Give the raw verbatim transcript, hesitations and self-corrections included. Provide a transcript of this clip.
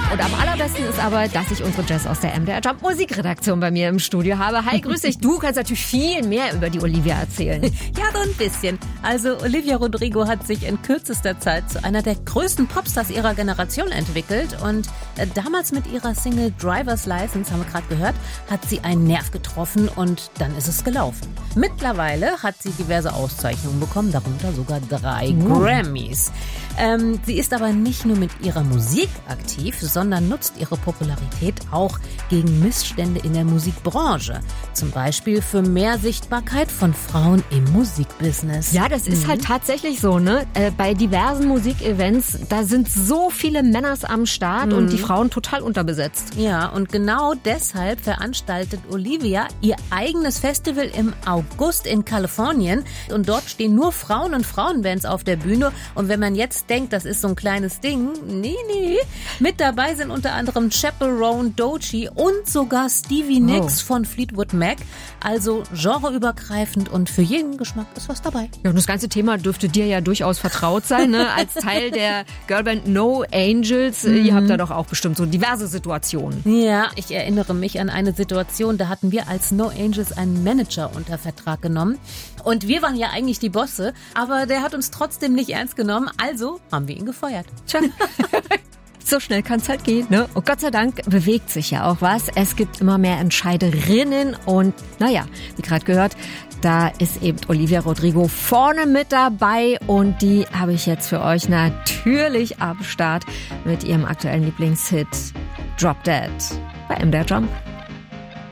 Und am allerbesten ist aber, dass ich unsere Jess aus der M D R Jump Musikredaktion bei mir im Studio habe. Hi, grüß dich. Du kannst natürlich viel mehr über die Olivia erzählen. Ja, so ein bisschen. Also Olivia Rodrigo hat sich in kürzester Zeit zu einer der größten Popstars ihrer Generation entwickelt. Und äh, damals mit ihrer Single Driver's License, haben wir gerade gehört, hat sie einen Nerv getroffen und dann ist es gelaufen. Mittlerweile hat sie diverse Auszeichnungen bekommen, darunter sogar drei mhm. Grammys. Ähm, sie ist aber nicht nur mit ihrer Musik aktiv, sondern nutzt ihre Popularität auch gegen Missstände in der Musikbranche. Zum Beispiel für mehr Sichtbarkeit von Frauen im Musikbusiness. Ja, das ist mhm. halt tatsächlich so, ne? Äh, bei diversen Musikevents, da sind so viele Männers am Start mhm. und die Frauen total unterbesetzt. Ja, und genau deshalb veranstaltet Olivia ihr eigenes Festival im August in Kalifornien. Und dort stehen nur Frauen und Frauenbands auf der Bühne. Und wenn man jetzt denkt, das ist so ein kleines Ding, nee, nee. Mit dabei sind unter anderem Chaperone, Doechii und sogar Stevie Nicks oh. von Fleetwood Mac. Also genreübergreifend und für jeden Geschmack ist was dabei. Ja, und das ganze Thema dürfte dir ja durchaus vertraut sein, ne? Als Teil der Girlband No Angels. Mhm. Ihr habt da doch auch bestimmt so diverse Situationen. Ja, ich erinnere mich an eine Situation, da hatten wir als No Angels einen Manager unter Vertrag genommen. Und wir waren ja eigentlich die Bosse, aber der hat uns trotzdem nicht ernst genommen, also haben wir ihn gefeuert. Tja. So schnell kann es halt gehen, ne? Und Gott sei Dank bewegt sich ja auch was. Es gibt immer mehr Entscheiderinnen und naja, wie gerade gehört, da ist eben Olivia Rodrigo vorne mit dabei und die habe ich jetzt für euch natürlich am Start mit ihrem aktuellen Lieblingshit Drop Dead bei M D R Jump.